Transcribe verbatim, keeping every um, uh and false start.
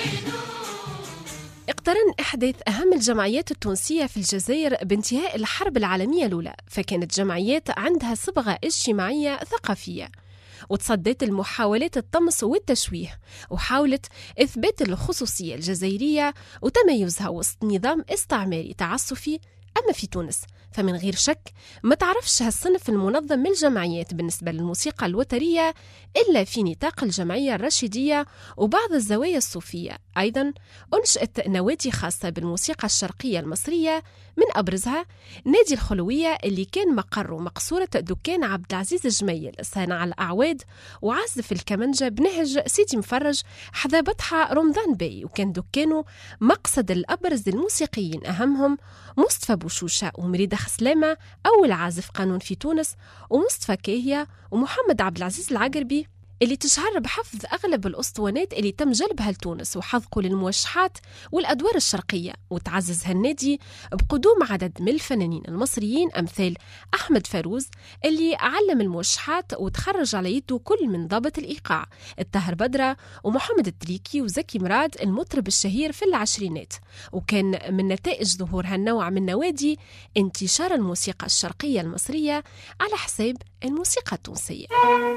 اقترن إحداث أهم الجمعيات التونسية في الجزائر بانتهاء الحرب العالمية الأولى، فكانت جمعيات عندها صبغة اجتماعية ثقافية، وتصدت المحاولات الطمس والتشويه، وحاولت إثبات الخصوصية الجزائرية وتميزها وسط نظام استعماري تعسفي. أما في تونس فمن غير شك ما تعرفش هالصنف المنظم من الجمعيات بالنسبة للموسيقى الوترية إلا في نطاق الجمعية الرشيدية وبعض الزوايا الصوفية. أيضا أنشأت نوادي خاصة بالموسيقى الشرقية المصرية، من أبرزها نادي الخلوية اللي كان مقر مقصورة دكان عبد العزيز الجميل صانع الأعواد وعازف الكمنجة بنهج سيدي مفرج حذا بطحة رمضان باي، وكان دكانه مقصد الأبرز للموسيقيين أهمهم مصطفى بوشوشة ومريدة خسلامة أول عازف قانون في تونس، ومصطفى كاهية ومحمد عبد العزيز العقربي اللي تشهر بحفظ أغلب الأسطوانات اللي تم جلبها لتونس وحذقه للموشحات والأدوار الشرقية. وتعزز هالنادي بقدوم عدد من الفنانين المصريين أمثال أحمد فاروز اللي علم الموشحات وتخرج على يده كل من ضابط الإيقاع الطاهر بدرة ومحمد التريكي وزكي مراد المطرب الشهير في العشرينات. وكان من نتائج ظهور هالنوع من النوادي انتشار الموسيقى الشرقية المصرية على حساب الموسيقى التونسية.